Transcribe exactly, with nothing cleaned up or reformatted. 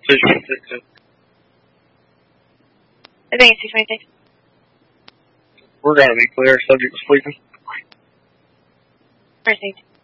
six twenty-six. Advance six twenty-six. We're going to be clear. Subject was sleeping. Proceed.